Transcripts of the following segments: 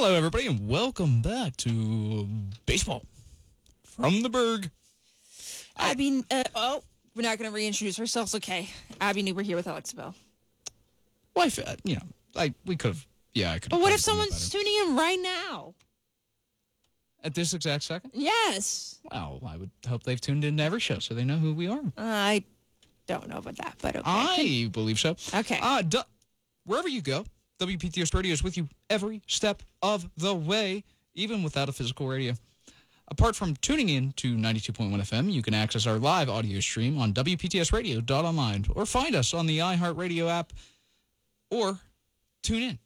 Hello, everybody, and welcome back to Baseball from the Berg. Abby, we're not going to reintroduce ourselves. Okay. Abby Newber here with Alex Bell. Well, we could have, I could have. But what if someone's tuning in right now? At this exact second? Yes. Well, I would hope they've tuned in to every show so they know who we are. I don't know about that, but okay. I believe so. Okay. Wherever you go, WPTS Radio is with you every step of the way, even without a physical radio. Apart from tuning in to 92.1 FM, you can access our live audio stream on WPTSradio.online or find us on the iHeartRadio app or tune in.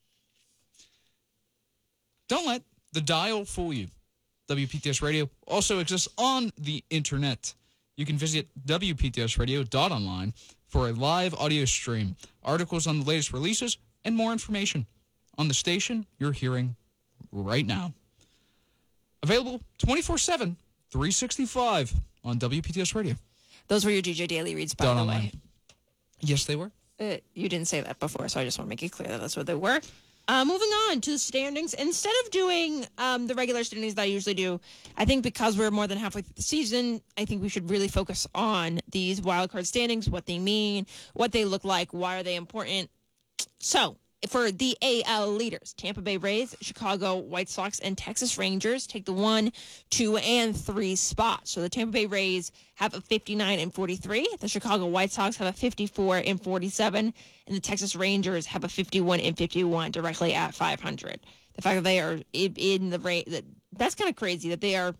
Don't let the dial fool you. WPTS Radio also exists on the internet. You can visit WPTSradio.online for a live audio stream, articles on the latest releases, and more information on the station you're hearing right now. Available 24/7, 365 on WPTS Radio. Those were your DJ Daily reads, by the way. Yes, they were. You didn't say that before, so I just want to make it clear that that's what they were. Moving on to the standings. Instead of doing the regular standings that I usually do, I think because we're more than halfway through the season, I think we should really focus on these wildcard standings, what they mean, what they look like, why are they important. So, for the AL leaders, Tampa Bay Rays, Chicago White Sox, and Texas Rangers take the 1, 2, and 3 spots. So the Tampa Bay Rays have a 59 and 43. The Chicago White Sox have a 54 and 47. And the Texas Rangers have a 51 and 51, directly at 500. The fact that they are in the Rays, that's kind of crazy that they are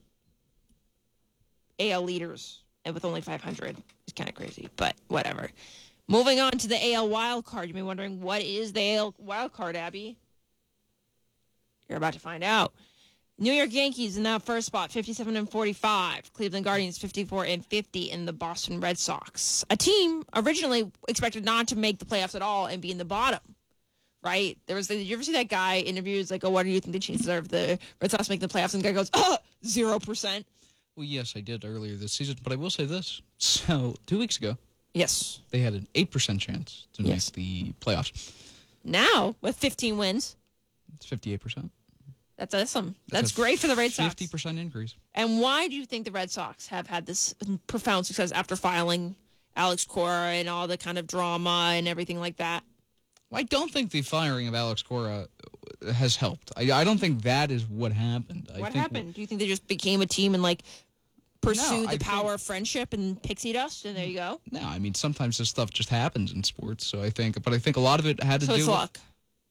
AL leaders and with only 500 is kind of crazy, but whatever. Moving on to the AL wild card. You may be wondering, what is the AL wild card, Abby? You're about to find out. New York Yankees in that first spot, 57 and 45. Cleveland Guardians, 54 and 50, and the Boston Red Sox. A team originally expected not to make the playoffs at all and be in the bottom, right? Did you ever see that guy interviews like, what do you think the chances are of the Red Sox making the playoffs? And the guy goes, 0%. Well, yes, I did earlier this season, but I will say this. So, 2 weeks ago, yes, they had an 8% chance to make the playoffs. Now, with 15 wins, it's 58%. That's awesome. That's great for the Red Sox. 50% increase. And why do you think the Red Sox have had this profound success after filing Alex Cora and all the kind of drama and everything like that? Well, I don't think the firing of Alex Cora has helped. I don't think that is what happened. What happened? Do you think they just became a team and pursued the power of friendship and pixie dust, and there you go? No, I mean, sometimes this stuff just happens in sports. So I think a lot of it had to do with... So it's luck.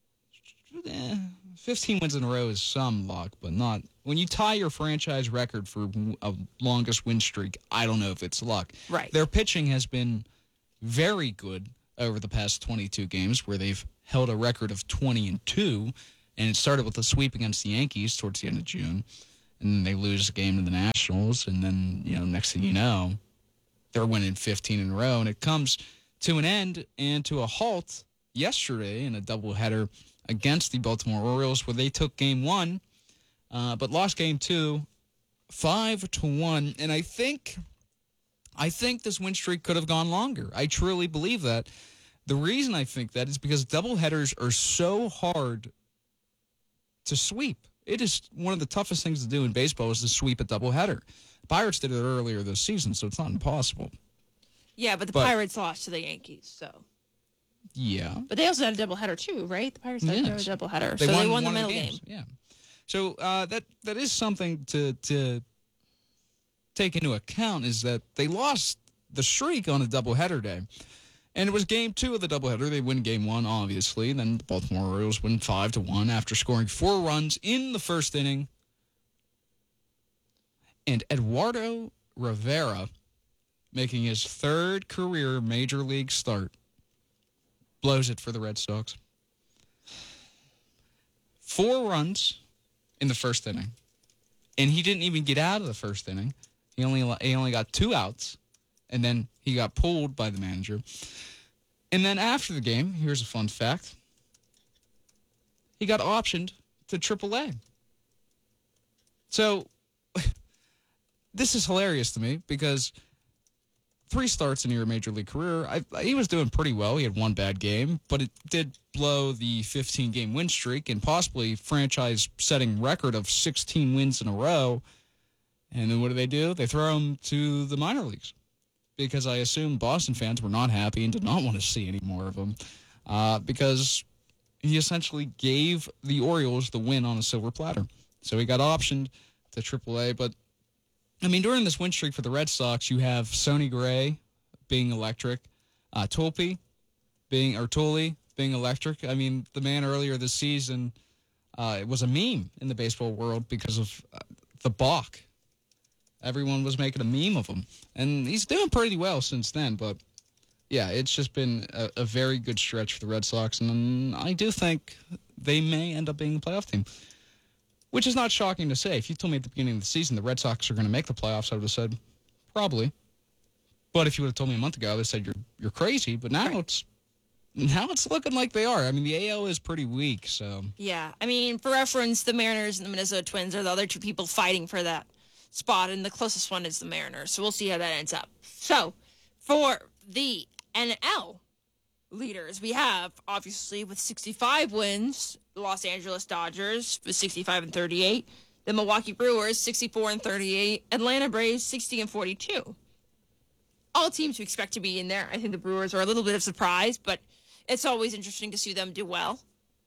15 wins in a row is some luck, but not... When you tie your franchise record for a longest win streak, I don't know if it's luck. Right. Their pitching has been very good over the past 22 games, where they've held a record of 20-2, and it started with a sweep against the Yankees towards the end of June, and then they lose a game to the Nationals, and then, next thing you know, they're winning 15 in a row, and it comes to an end and to a halt yesterday in a doubleheader against the Baltimore Orioles, where they took Game 1, but lost Game 2, 5-1. And I think this win streak could have gone longer. I truly believe that. The reason I think that is because doubleheaders are so hard to sweep. It is one of the toughest things to do in baseball is to sweep a doubleheader. Pirates did it earlier this season, so it's not impossible. Yeah, but the Pirates lost to the Yankees, so... Yeah. But they also had a doubleheader, too, right? The Pirates had a doubleheader, so they won the middle game. Yeah. So that is something to take into account, is that they lost the streak on a doubleheader day. And it was Game 2 of the doubleheader. They win Game 1, obviously. Then the Baltimore Orioles win 5-1 after scoring 4 runs in the first inning. And Eduardo Rivera, making his 3rd career Major League start, blows it for the Red Sox. 4 runs in the first inning. And he didn't even get out of the first inning. He only got 2 outs. And then he got pulled by the manager. And then after the game, here's a fun fact. He got optioned to AAA. So, this is hilarious to me because 3 starts in your major league career. He was doing pretty well. He had one bad game, but it did blow the 15-game win streak and possibly franchise-setting record of 16 wins in a row. And then what do? They throw him to the minor leagues because I assume Boston fans were not happy and did not want to see any more of him because he essentially gave the Orioles the win on a silver platter. So he got optioned to AAA. But, I mean, during this win streak for the Red Sox, you have Sonny Gray being electric, Tully being electric. I mean, the man earlier this season it was a meme in the baseball world because of the balk. Everyone was making a meme of him. And he's doing pretty well since then. But, yeah, it's just been a very good stretch for the Red Sox. And I do think they may end up being a playoff team, which is not shocking to say. If you told me at the beginning of the season the Red Sox are going to make the playoffs, I would have said probably. But if you would have told me a month ago, I would have said you're crazy. But now it's looking like they are. I mean, the AL is pretty weak. So Yeah. I mean, for reference, the Mariners and the Minnesota Twins are the other two people fighting for that spot, and the closest one is the Mariners. So we'll see how that ends up. So for the NL leaders, we have, obviously, with 65 wins, the Los Angeles Dodgers with 65-38, the Milwaukee Brewers 64-38, Atlanta Braves 60-42. All teams we expect to be in there. I think the Brewers are a little bit of a surprise, but it's always interesting to see them do well.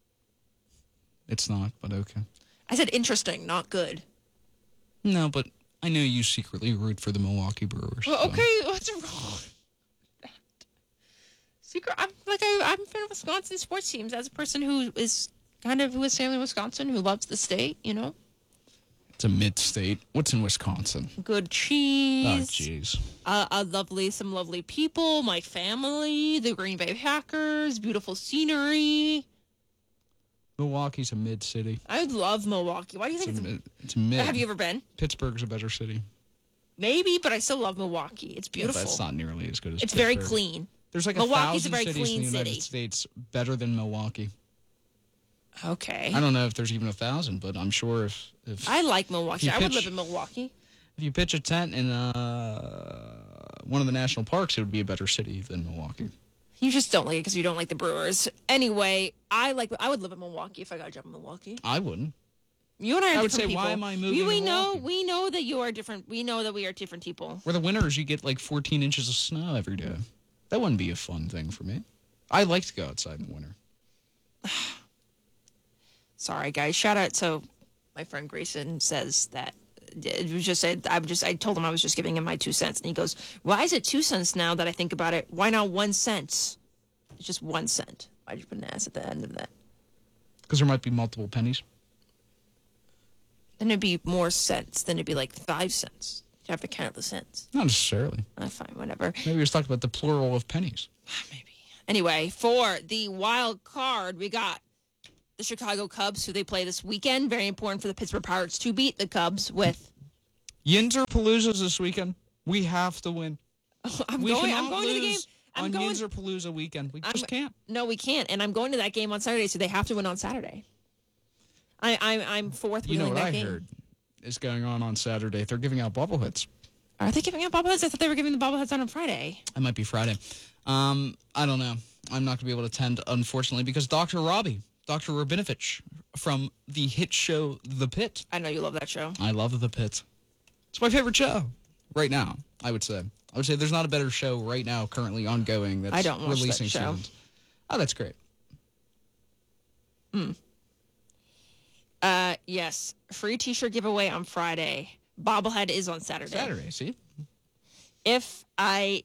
it's not, but okay. I said interesting, not good. No, but I know you secretly root for the Milwaukee Brewers. Well, so. okay, what's wrong with that? I'm a fan of Wisconsin sports teams. As a person who is who is family in Wisconsin, who loves the state, you know. It's a mid-state. What's in Wisconsin? Good cheese. Oh, jeez. Some lovely people, my family, the Green Bay Packers, beautiful scenery. Milwaukee's a mid-city. I love Milwaukee. Why do you think It's mid. Have you ever been? Pittsburgh's a better city. Maybe, but I still love Milwaukee. It's Yeah, beautiful. but it's not nearly as good as It's Pittsburgh. very clean. There's like Milwaukee's 1,000 a very cities in clean the United city. States better than Milwaukee. Okay. I don't know if there's even 1,000, but I'm sure if I like Milwaukee. You I would pitch- live in Milwaukee. if you pitch a tent in one of the national parks, it would be a better city than Milwaukee. You just don't like it because you don't like the Brewers. Anyway, I would live in Milwaukee if I got a job in Milwaukee. I wouldn't. You and I are I would different say, people. why am I moving We to know Milwaukee? we know that you are different. We know that we are different people. Where the winters, you get like 14 inches of snow every day. That wouldn't be a fun thing for me. I like to go outside in the winter. Sorry, guys. Shout out. So, my friend Grayson says that it was just said. I told him I was just giving him my 2 cents, and he goes, "Why is it 2 cents now that I think about it? Why not 1 cent? It's just 1 cent. Why'd you put an S at the end of that? Because there might be multiple pennies. Then it'd be more cents. Then it'd be like 5 cents. You have to count the cents. Not necessarily. Fine, whatever. Maybe we was talking about the plural of pennies. Maybe. Anyway, for the wild card, we got the Chicago Cubs, who they play this weekend. Very important for the Pittsburgh Pirates to beat the Cubs with. Yinzerpalooza's this weekend. We have to win. I'm We going cannot to the game. lose on Yinzerpalooza weekend. We just can't. No, we can't. And I'm going to that game on Saturday, so they have to win on Saturday. I'm fourth You know wheeling what that I game. heard is going on Saturday. They're giving out bobbleheads. Are they giving out bobbleheads? I thought they were giving the bobbleheads on Friday. It might be Friday. I don't know. I'm not going to be able to attend, unfortunately, because Dr. Rabinovich from the hit show The Pit. I know you love that show. I love The Pit. It's my favorite show right now, I would say. I would say there's not a better show right now currently ongoing that's I don't watch that releasing show. seasons. Oh, that's great. Yes. Free t-shirt giveaway on Friday. Bobblehead is on Saturday. Saturday, see? If I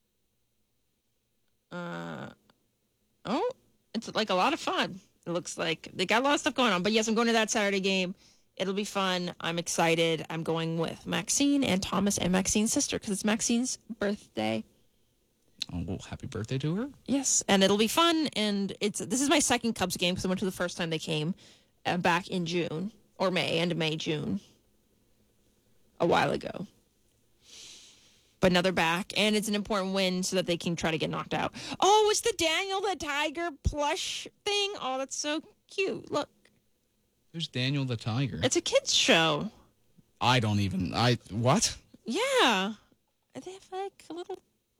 it's like a lot of fun. It looks like they got a lot of stuff going on. But yes, I'm going to that Saturday game. It'll be fun. I'm excited. I'm going with Maxine and Thomas and Maxine's sister because it's Maxine's birthday. Oh, well, happy birthday to her. Yes, and it'll be fun. And this is my second Cubs game because I went to the first time they came back in June or May, end of May, June, a while ago. But now they're back, and it's an important win so that they can try to get knocked out. Oh, it's the Daniel the Tiger plush thing. Oh, that's so cute. Look, Who's Daniel the Tiger? it's a kids show. What? Yeah, they have like a little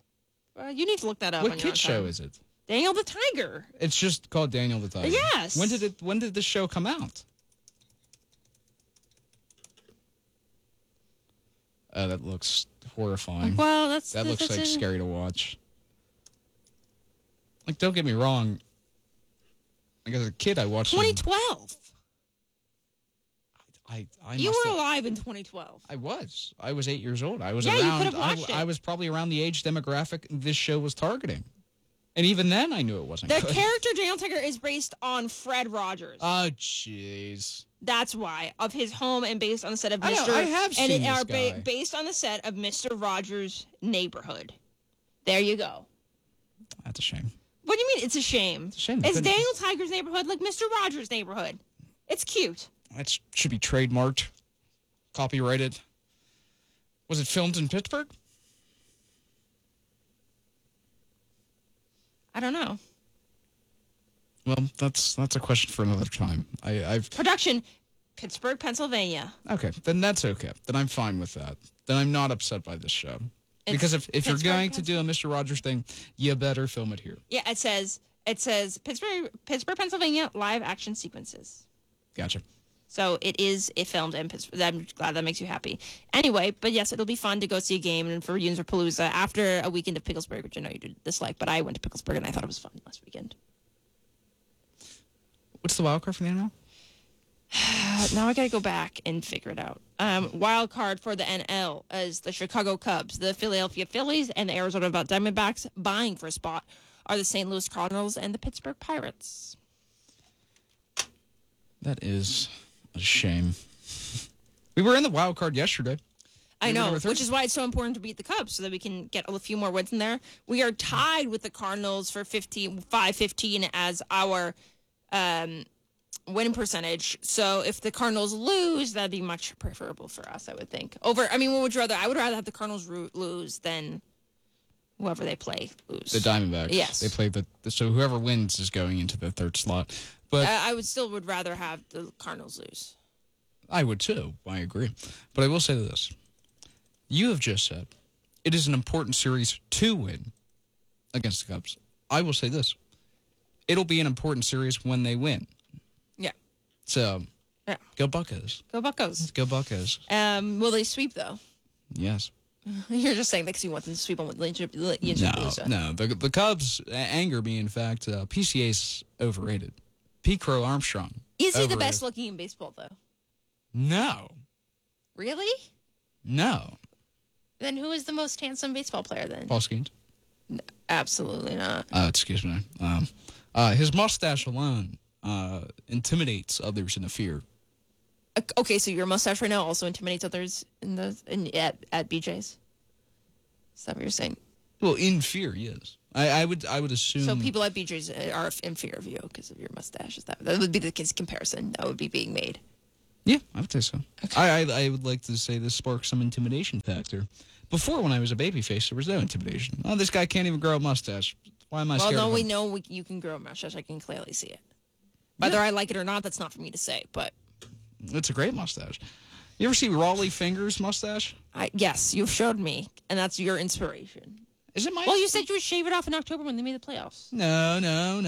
You need to look that up. What kid show is it? Daniel the Tiger. It's just called Daniel the Tiger. Yes. When did this show come out? Oh, that looks horrifying. Well, that looks like scary to watch. Like, don't get me wrong. Like, as a kid, I watched 2012. You must were have, alive in 2012. I was. I was 8 years old. I was Yeah, you around. could have watched it. I was probably around the age demographic this show was targeting, and even then, I knew it wasn't. The good. character Daniel Tiger is based on Fred Rogers. Oh, jeez. That's why, of his home and based on the set of I Mr. know, I have seen and this are guy. based on the set of Mr. Rogers' Neighborhood. There you go. That's a shame. What do you mean? It's a shame. It's a shame. It's Daniel Tiger's neighborhood, like Mr. Rogers' neighborhood. It's cute. That should be trademarked, copyrighted. Was it filmed in Pittsburgh? I don't know. Well, that's a question for another time. I've Production, Pittsburgh, Pennsylvania. okay. Then that's okay. Then I'm fine with that. Then I'm not upset by this show. Because if you're Pittsburgh, going to do a Mr. Rogers thing, you better film it here. Yeah, it says Pittsburgh, Pennsylvania live action sequences. Gotcha. So it filmed in Pittsburgh. I'm glad that makes you happy. Anyway, but yes, it'll be fun to go see a game and for User Palooza after a weekend of Picklesburg, which I know you did dislike, but I went to Picklesburg and I thought it was fun last weekend. What's the wild card for the NL? Now I gotta go back and figure it out. Wild card for the NL is the Chicago Cubs, the Philadelphia Phillies, and the Arizona Diamondbacks. Vying for a spot are the St. Louis Cardinals and the Pittsburgh Pirates. That is a shame. We were in the wild card yesterday. I know, which is why it's so important to beat the Cubs so that we can get a few more wins in there. We are tied with the Cardinals for 5-15 as our win percentage. So if the Cardinals lose, that'd be much preferable for us, I would think. What would you rather? I would rather have the Cardinals lose than whoever they play lose. The Diamondbacks. Yes. They play so whoever wins is going into the third slot. But I would rather have the Cardinals lose. I would too. I agree. But I will say this. You have just said it is an important series to win against the Cubs. I will say this. It'll be an important series when they win. Yeah. So, yeah. Go Buccos. Go Buccos. Go Buccos. Will they sweep, though? Yes. You're just saying that because you want them to sweep on with Lynch. No. The Cubs anger me, in fact. PCA's overrated. Pete Crow Armstrong. Is he overrated. the best looking in baseball, though? No. Really? No. Then who is the most handsome baseball player then? Paul Skeens? No, absolutely not. Excuse me. His mustache alone intimidates others into fear. Okay, so your mustache right now also intimidates others at BJ's? Is that what you're saying? Well, in fear, yes. I would assume. So people at BJ's are in fear of you because of your mustache. That would be the comparison that would be being made. Yeah, I would say so. Okay. I would like to say this sparks some intimidation factor. Before, when I was a babyface, there was no intimidation. Oh, this guy can't even grow a mustache. Why am I scared of him? We know you can grow a mustache. I can clearly see it. Whether I like it or not, that's not for me to say, but... It's a great mustache. You ever see Raleigh Fingers' mustache? Yes, you've showed me, and that's your inspiration. Is it my... Well, you said you would shave it off in October when they made the playoffs. No.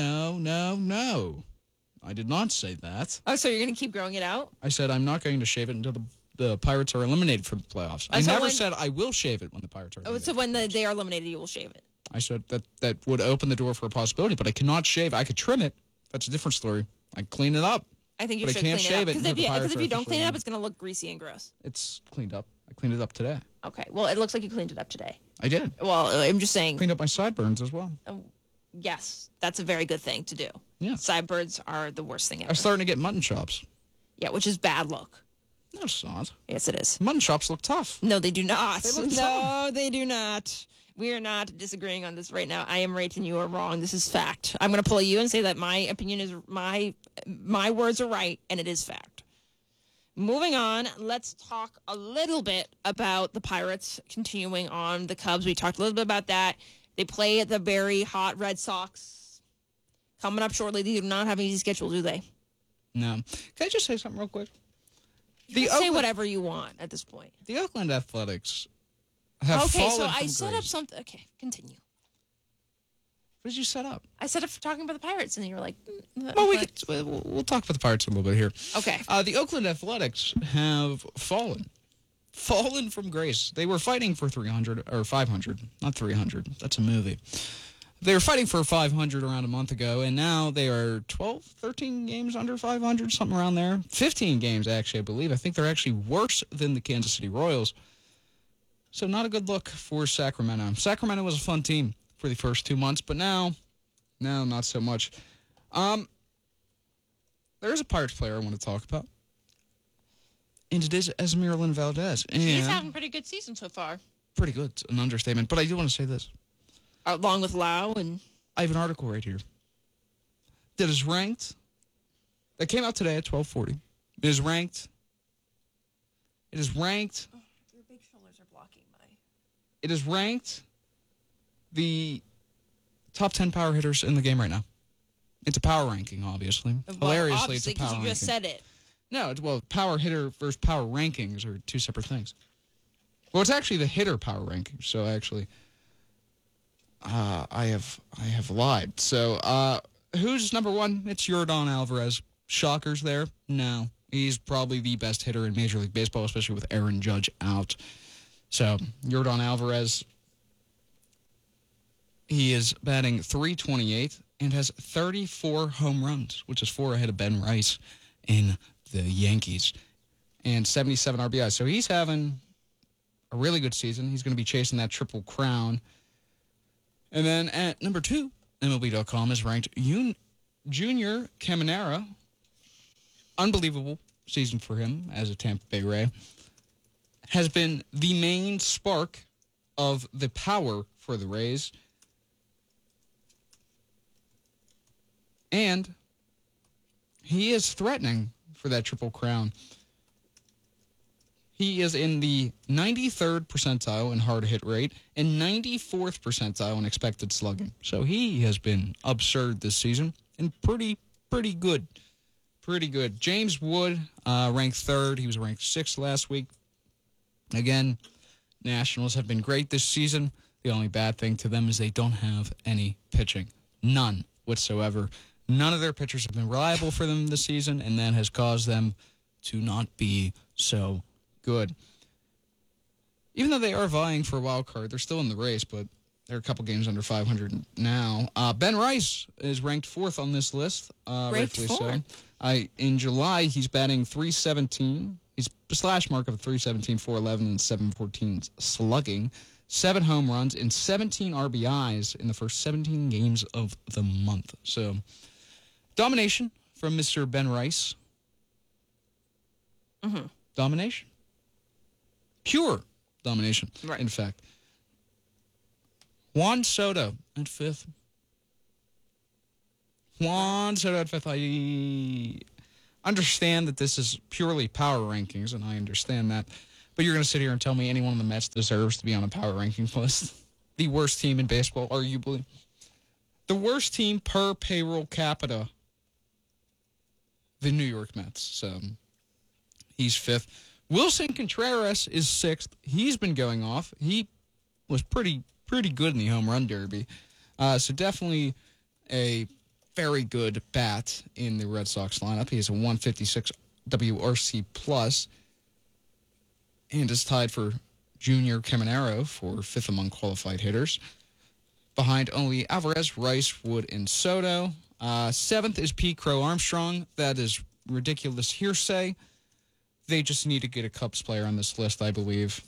I did not say that. Oh, so you're going to keep growing it out? I said I'm not going to shave it until the Pirates are eliminated from the playoffs. I never said I will shave it when the Pirates are eliminated. So when they are eliminated, you will shave it? I said that would open the door for a possibility, but I cannot shave. I could trim it. That's a different story. I clean it up. I think you but should I can't clean shave it up. Because if you don't clean it up, it, it's going to look greasy and gross. it's cleaned up. I cleaned it up today. Okay. Well, it looks like you cleaned it up today. I did. Well, I'm just saying. Cleaned up my sideburns as well. Yes, that's a very good thing to do. Yeah. Sideburns are the worst thing ever. I'm starting to get mutton chops. Yeah, which is bad look. No, it's not. Yes, it is. Mutton chops look tough. No, they do not. They look no, tough. they do not. We are not disagreeing on this right now. I am right and you are wrong. This is fact. I'm going to pull you and say that my opinion is my words are right and it is fact. Moving on, let's talk a little bit about the Pirates continuing on the Cubs. We talked a little bit about that. They play at the very hot Red Sox. Coming up shortly. They do not have an easy schedule, do they? No. Can I just say something real quick? You can say whatever you want at this point. The Oakland Athletics have fallen so I from set up grace. something. Okay, continue. What did you set up? I set up talking about the Pirates, and then you were like, Well, we'll talk about the Pirates a little bit here. Okay. The Oakland Athletics have fallen from grace. They were fighting for 300 or 500, not 300. That's a movie. They were fighting for 500 around a month ago, and now they are 12, 13 games under 500, something around there. 15 games, actually, I believe. I think they're actually worse than the Kansas City Royals. So not a good look for Sacramento. Sacramento was a fun team for the first 2 months, but now, not so much. There's a Pirates player I want to talk about, and it is Esmeralda Valdez. And He's having a pretty good season so far. pretty good, it's an understatement. But I do want to say this. Along with Lau and... I have an article right here that is ranked, that came out today at 12:40. It is ranked. Your big shoulders are blocking my... It is ranked the top 10 power hitters in the game right now. It's a power ranking, obviously. Hilariously, it's a power ranking. You just said it. No, power hitter versus power rankings are two separate things. Well, it's actually the hitter power rankings. So actually, I have lied. So who's number one? It's Yordan Alvarez. Shockers there? No. He's probably the best hitter in Major League Baseball, especially with Aaron Judge out. So Yordan Alvarez, he is batting .328 and has 34 home runs, which is 4 ahead of Ben Rice in the Yankees, and 77 RBIs. So he's having a really good season. He's going to be chasing that Triple Crown. And then at number 2, MLB.com is ranked Junior Caminero. Unbelievable season for him as a Tampa Bay Ray. Has been the main spark of the power for the Rays. And he is threatening for that Triple Crown. He is in the 93rd percentile in hard hit rate and 94th percentile in expected slugging. So he has been absurd this season and pretty good. Pretty good. James Wood ranked 3rd. He was ranked 6th last week. Again, Nationals have been great this season. The only bad thing to them is they don't have any pitching. None whatsoever. None of their pitchers have been reliable for them this season, and that has caused them to not be so good. Even though they are vying for a wild card, they're still in the race, but they're a couple games under 500 now. Ben Rice is ranked 4th on this list. Rightfully so. In July, he's batting .317. He's a slash mark of .317, .411, and .714 slugging. 7 home runs and 17 RBIs in the first 17 games of the month. So, domination from Mr. Ben Rice. Mm-hmm. Domination. Pure domination, right. In fact. Juan Soto at 5th. Juan Soto at 5th. I understand that this is purely power rankings, and I understand that. But you're going to sit here and tell me anyone on the Mets deserves to be on a power rankings list? The worst team in baseball, arguably. The worst team per payroll capita. The New York Mets. So he's 5th. Wilson Contreras is 6th. He's been going off. He was pretty good in the home run derby. So definitely a very good bat in the Red Sox lineup. He has a 156 WRC plus. And is tied for Junior Caminero for 5th among qualified hitters. Behind only Alvarez, Rice, Wood, and Soto. 7th is Pete Crow Armstrong. That is ridiculous hearsay. They just need to get a Cubs player on this list, I believe.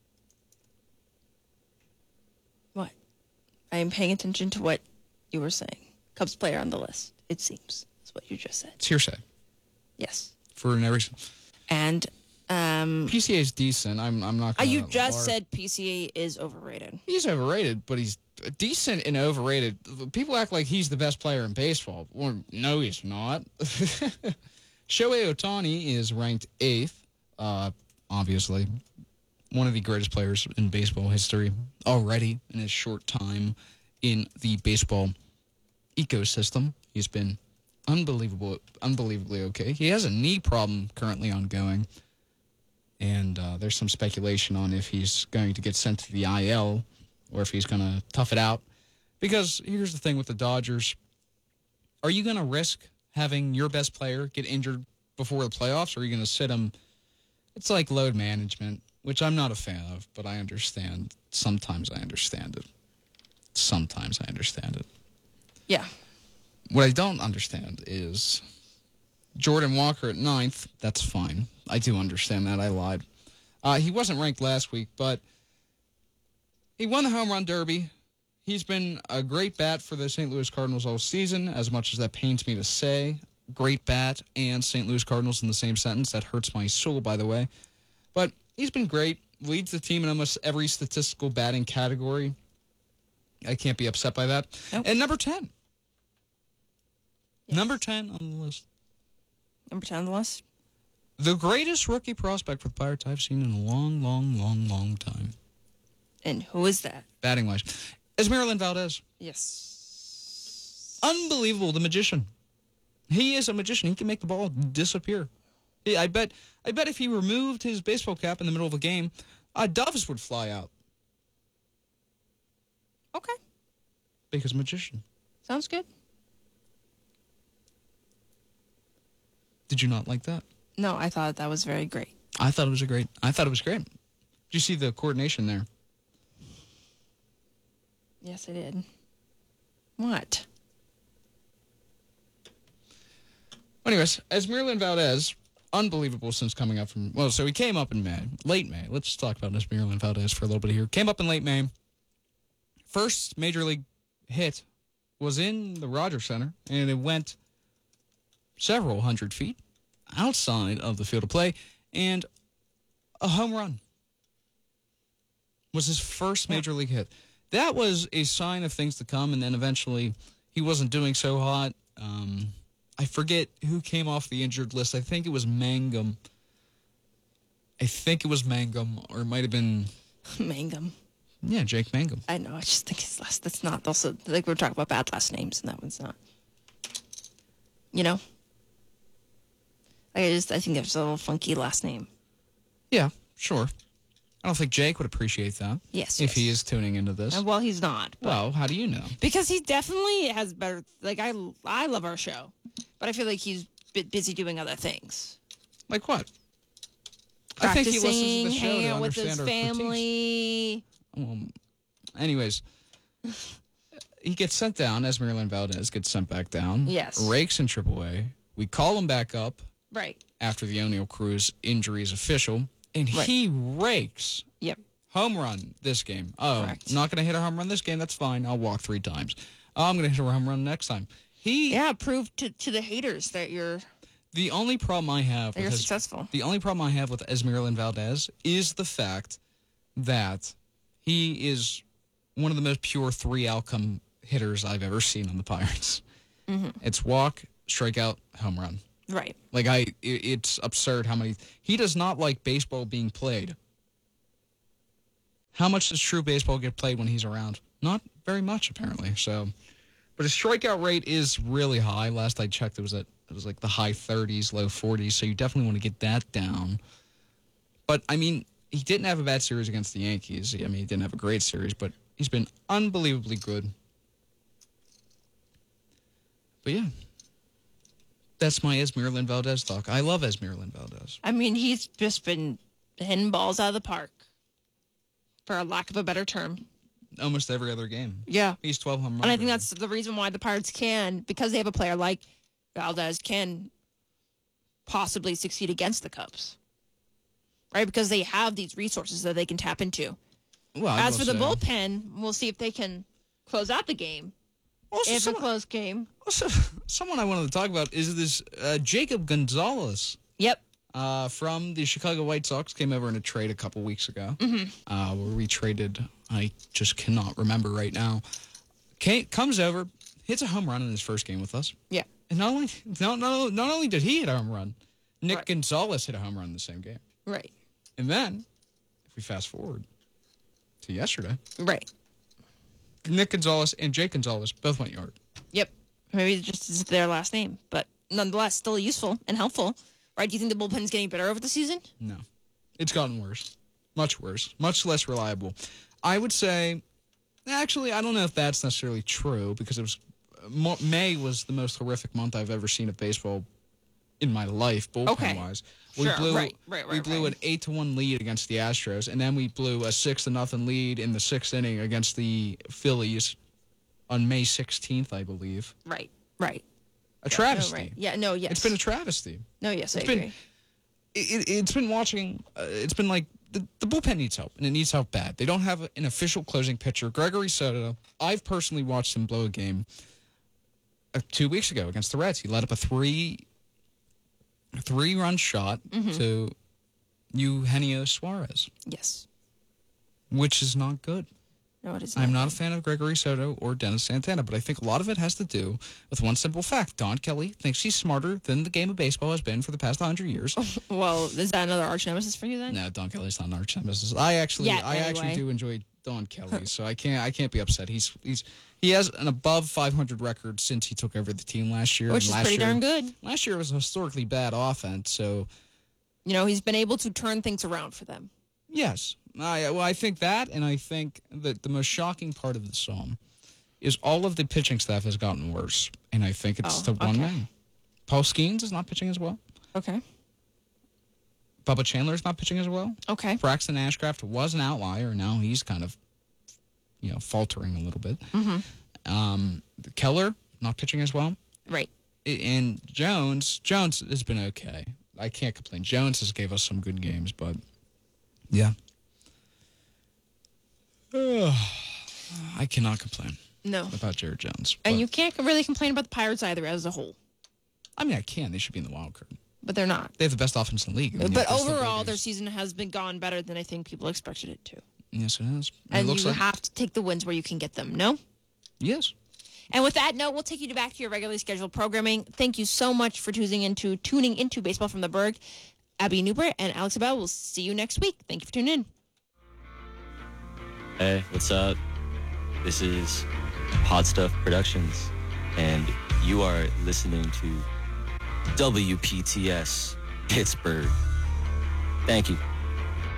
What? I am paying attention to what you were saying. Cubs player on the list, it seems. That's what you just said. It's hearsay. Yes. For no reason. And PCA is decent. I'm not going to... You just said PCA is overrated. He's overrated, but he's decent and overrated. People act like he's the best player in baseball. Well, no, he's not. Shohei Ohtani is ranked 8th, obviously. One of the greatest players in baseball history already in his short time in the baseball ecosystem. He's been unbelievably okay. He has a knee problem currently ongoing. And there's some speculation on if he's going to get sent to the IL or if he's going to tough it out Because here's the thing with the Dodgers. Are you going to risk having your best player get injured before the playoffs, or are you going to sit him? It's like load management, which I'm not a fan of, but I understand. Sometimes I understand it. Sometimes I understand it. Yeah. What I don't understand is Jordan Walker at 9th. That's fine. I do understand that. I lied. He wasn't ranked last week, but he won the home run derby. He's been a great bat for the St. Louis Cardinals all season, as much as that pains me to say. Great bat and St. Louis Cardinals in the same sentence. That hurts my soul, by the way. But he's been great. Leads the team in almost every statistical batting category. I can't be upset by that. Nope. And number 10. Yes. Number 10 on the list. Number 10 on the list. The greatest rookie prospect for the Pirates I've seen in a long, long, long, long time. And who is that? Batting-wise. Esmeralyn Valdez. Yes. Unbelievable, the magician. He is a magician. He can make the ball disappear. I bet if he removed his baseball cap in the middle of a game, doves would fly out. Okay. Because magician. Sounds good. Did you not like that? No, I thought that was very great. I thought it was great. Did you see the coordination there? Yes, I did. What? Anyways, Esmeralyn Valdez, unbelievable since coming up from... Well, so he came up in May, late May. Let's talk about Esmeralyn Valdez for a little bit here. Came up in late May. First major league hit was in the Rogers Center, and it went several hundred feet outside of the field of play, and a home run was his first major league hit. That was a sign of things to come, and then eventually he wasn't doing so hot. I forget who came off the injured list. I think it was Mangum. Or it might have been... Mangum. Yeah, Jake Mangum. I know, I just think his last... That's not... Also, like, we're talking about bad last names, and that one's not. You know? I think there's a little funky last name. Yeah, sure. I don't think Jake would appreciate that. Yes, If he is tuning into this. Well, he's not. Well, how do you know? Because he definitely has better... Like, I love our show. But I feel like he's a bit busy doing other things. Like what? Practicing, I think he listens to the show hanging to out with his understand our family. Anyways, he gets sent down. Esmeralyn Valdez gets sent back down. Yes. Rakes in AAA. We call him back up. Right. After the O'Neill Cruz injury is official. And he rakes. Yep. Home run this game. Oh, Correct. Not going to hit a home run this game? That's fine. I'll walk 3 times. I'm going to hit a home run next time. Prove to the haters that you're The only problem I have you're successful. The only problem I have with Esmeralyn Valdez is the fact that he is one of the most pure 3-outcome hitters I've ever seen on the Pirates. Mm-hmm. It's walk, strikeout, home run. Right. Like it's absurd how many. He does not like baseball being played. How much does true baseball get played when he's around? Not very much, apparently. So, but his strikeout rate is really high. Last I checked, it was like the high 30s, low 40s. So you definitely want to get that down. But I mean, he didn't have a bad series against the Yankees. I mean, he didn't have a great series, but he's been unbelievably good. But yeah. That's my Esmeralyn Valdez talk. I love Esmeralyn Valdez. I mean, he's just been hitting balls out of the park, for a lack of a better term. Almost every other game. Yeah. He's 12 home runs. And I think that's the reason why the Pirates because they have a player like Valdez, can possibly succeed against the Cubs. Right? Because they have these resources that they can tap into. Well, as for the bullpen, we'll see if they can close out the game. Also, If a close game. Also, someone I wanted to talk about is this Jacob Gonzalez. Yep. From the Chicago White Sox, came over in a trade a couple weeks ago. Where we traded, I just cannot remember right now. Comes over, hits a home run in his first game with us. Yeah. And not only did he hit a home run, Nick Right. Gonzalez hit a home run in the same game. Right. And then, if we fast forward to yesterday, Right. Nick Gonzalez and Jake Gonzalez both went yard. Yep. Maybe it just is their last name, but nonetheless, still useful and helpful. Right? Do you think the bullpen's getting better over the season? No. It's gotten worse. Much worse. Much less reliable. I would say Actually, I don't know if that's necessarily true because it was May was the most horrific month I've ever seen of baseball in my life, bullpen-wise. Sure, We right. blew an 8-1 lead against the Astros, and then we blew a 6-0 lead in the 6th inning against the Phillies on May 16th, I believe. Right. A travesty. No, right. Yeah, no, yes. It's been a travesty. No, yes, I It's been- agree. It's been watching. It's been like the bullpen needs help, and it needs help bad. They don't have an official closing pitcher. Gregory Soto, I've personally watched him blow a game 2 weeks ago against the Reds. He let up a three-run shot to Eugenio Suarez, Yes. which is not good. No, it is not. I'm not a fan of Gregory Soto or Dennis Santana, but I think a lot of it has to do with one simple fact. Don Kelly thinks he's smarter than the game of baseball has been for the past 100 years. Well, is that another arch nemesis for you then? No, Don Kelly's not an arch nemesis. I actually do enjoy Don Kelly, so I can't be upset. He has an above 500 record since he took over the team last year. Which is pretty darn good. Last year was a historically bad offense, so He's been able to turn things around for them. yes. I think that, and I think that the most shocking part of the song is all of the pitching staff has gotten worse, and I think it's the one man. Paul Skeens is not pitching as well. Okay. Bubba Chandler is not pitching as well. Okay. Braxton Ashcraft was an outlier. Now he's kind of, faltering a little bit. Keller not pitching as well. Right. And Jones has been okay. I can't complain. Jones has gave us some good games, but yeah. I cannot complain No. about Jared Jones. And but- you can't really complain about the Pirates either as a whole. I mean, I can. They should be in the wild card. But they're not. They have the best offense in the league. I mean, But they're still overall, very their good. season has been gone better than I think people expected it to. Yes, it is. And it looks you like have to take the wins where you can get them, no? yes. And with that note, we'll take you back to your regularly scheduled programming. Thank you so much for tuning into Baseball from the Berg. Abby Newbert and Alex Abel will see you next week. Thank you for tuning in. Hey, what's up? This is Hot Stuff Productions, and you are listening to WPTS Pittsburgh. Thank you.